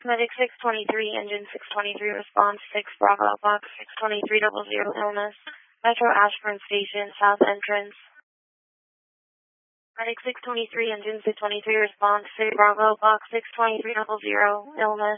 Medic 623, engine 623, response 6 Bravo, box 62300, illness. Metro Ashburn Station, south entrance. Medic 623, engine 623, response 6 Bravo, box 62300, illness.